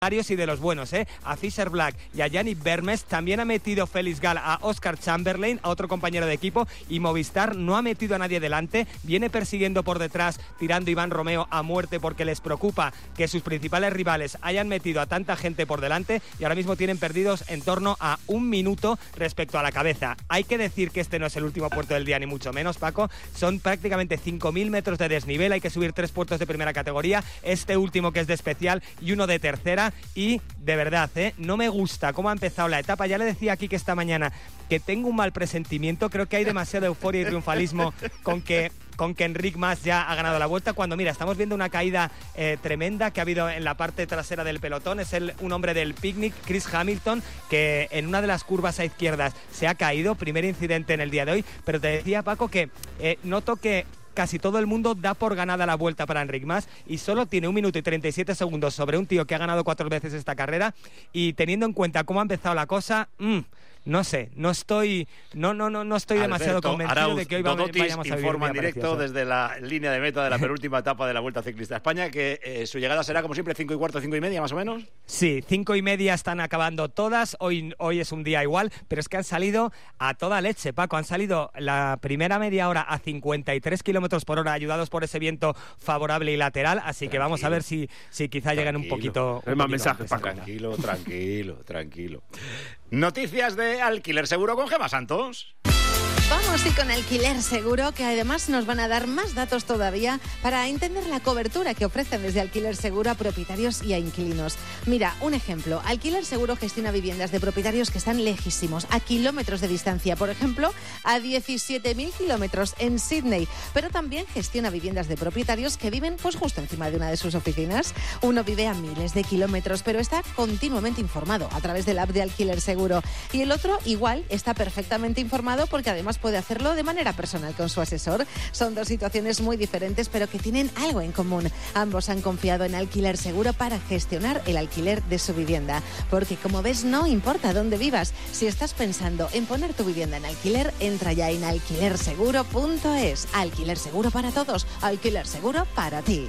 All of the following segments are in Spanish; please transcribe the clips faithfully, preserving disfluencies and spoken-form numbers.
y de los buenos, ¿eh? A Fisher Black y a Yannick Vermes. También ha metido Félix Gal a Oscar Chamberlain, a otro compañero de equipo, y Movistar no ha metido a nadie delante. Viene persiguiendo por detrás, tirando Iván Romeo a muerte porque les preocupa que sus principales rivales hayan metido a tanta gente por delante, y ahora mismo tienen perdidos en torno a un minuto respecto a la cabeza. Hay que decir que este no es el último puerto del día, ni mucho menos, Paco. Son prácticamente cinco mil metros de desnivel, hay que subir tres puertos de primera categoría, este último que es de especial y uno de tercera. Y de verdad, ¿eh? no me gusta cómo ha empezado la etapa. Ya le decía aquí que esta mañana que tengo un mal presentimiento. Creo que hay demasiada euforia y triunfalismo con que con que Enric Mas ya ha ganado la vuelta, cuando mira, estamos viendo una caída eh, tremenda que ha habido en la parte trasera del pelotón. Es el, un hombre del Picnic, Chris Hamilton, que en una de las curvas a izquierdas se ha caído, primer incidente en el día de hoy. Pero te decía, Paco, que eh, noto que casi todo el mundo da por ganada la vuelta para Enric Mas y solo tiene un minuto y treinta y siete segundos sobre un tío que ha ganado cuatro veces esta carrera, y teniendo en cuenta cómo ha empezado la cosa, mmm, no sé, no estoy no no no no estoy Alberto demasiado convencido Arauz, de que hoy vamos, vayamos a vivir informa en directo precioso. Desde la línea de meta de la penúltima etapa de la Vuelta Ciclista a España, que eh, su llegada será como siempre cinco y cuarto, cinco y media más o menos. Sí, cinco y media están acabando todas. Hoy, hoy es un día igual, pero es que han salido a toda leche, Paco. Han salido la primera media hora a cincuenta y tres kilómetros por hora, ayudados por ese viento favorable y lateral, así tranquilo, que vamos a ver si, si quizá llegan un poquito... Es más mensajes, Paco. Tranquilo, tranquilo, tranquilo. Noticias de Alquiler Seguro con Gemma Santos. Vamos y con Alquiler Seguro, que además nos van a dar más datos todavía para entender la cobertura que ofrecen desde Alquiler Seguro a propietarios y a inquilinos. Mira, un ejemplo. Alquiler Seguro gestiona viviendas de propietarios que están lejísimos, a kilómetros de distancia. Por ejemplo, a diecisiete mil kilómetros en Sydney. Pero también gestiona viviendas de propietarios que viven pues justo encima de una de sus oficinas. Uno vive a miles de kilómetros, pero está continuamente informado a través del app de Alquiler Seguro. Y el otro, igual, está perfectamente informado porque además puede hacerlo de manera personal con su asesor. Son dos situaciones muy diferentes, pero que tienen algo en común. Ambos han confiado en Alquiler Seguro para gestionar el alquiler de su vivienda. Porque, como ves, no importa dónde vivas. Si estás pensando en poner tu vivienda en alquiler, entra ya en alquiler seguro punto es. Alquiler Seguro para todos. Alquiler Seguro para ti.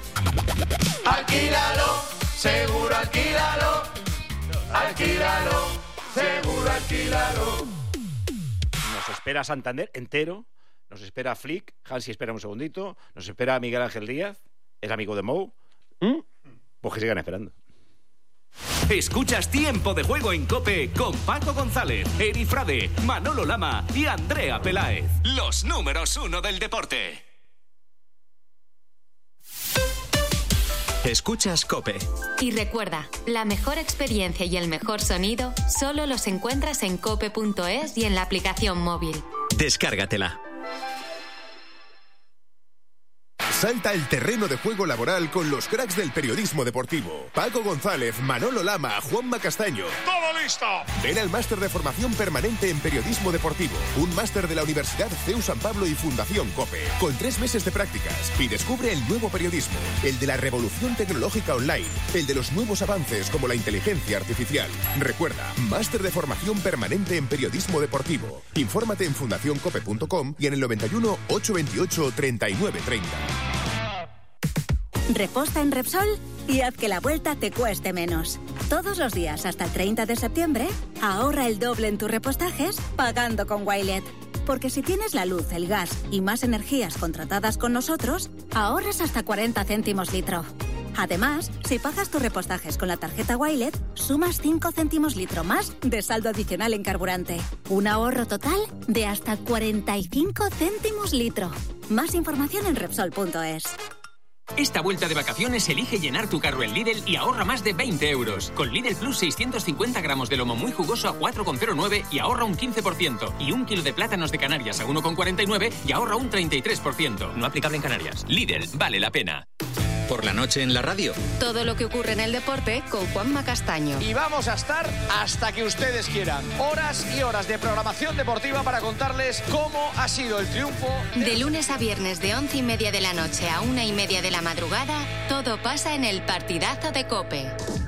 Alquílalo, seguro alquílalo. Alquílalo, seguro alquílalo. Nos espera Santander entero, nos espera Flick, Hansi espera un segundito, nos espera Miguel Ángel Díaz, es amigo de Mou. ¿Mm? Pues que sigan esperando. Escuchas Tiempo de Juego en COPE con Paco González, Eri Frade, Manolo Lama y Andrea Peláez. Los números uno del deporte. Escuchas COPE. Y recuerda, la mejor experiencia y el mejor sonido solo los encuentras en cope punto es y en la aplicación móvil. Descárgatela. Salta al terreno de juego laboral con los cracks del periodismo deportivo. Paco González, Manolo Lama, Juanma Castaño. ¡Todo listo! Ven al máster de formación permanente en periodismo deportivo. Un máster de la Universidad C E U San Pablo y Fundación COPE. Con tres meses de prácticas. Y descubre el nuevo periodismo. El de la revolución tecnológica online. El de los nuevos avances como la inteligencia artificial. Recuerda, máster de formación permanente en periodismo deportivo. Infórmate en fundación cope punto com y en el noventa y uno, ochocientos veintiocho, treinta y nueve treinta. Reposta en Repsol y haz que la vuelta te cueste menos. Todos los días hasta el treinta de septiembre, ahorra el doble en tus repostajes pagando con Wilet. Porque si tienes la luz, el gas y más energías contratadas con nosotros, ahorras hasta cuarenta céntimos litro. Además, si pagas tus repostajes con la tarjeta Wilet, sumas cinco céntimos litro más de saldo adicional en carburante. Un ahorro total de hasta cuarenta y cinco céntimos litro. Más información en Repsol punto es. Esta vuelta de vacaciones elige llenar tu carro en Lidl y ahorra más de veinte euros. Con Lidl Plus seiscientos cincuenta gramos de lomo muy jugoso a cuatro con cero nueve y ahorra un quince por ciento. Y un kilo de plátanos de Canarias a uno con cuarenta y nueve y ahorra un treinta y tres por ciento. No aplicable en Canarias. Lidl, vale la pena. Por la noche en la radio. Todo lo que ocurre en el deporte con Juanma Castaño. Y vamos a estar hasta que ustedes quieran. Horas y horas de programación deportiva para contarles cómo ha sido el triunfo. De lunes a viernes de once y media de la noche a una y media de la madrugada, todo pasa en el partidazo de COPE.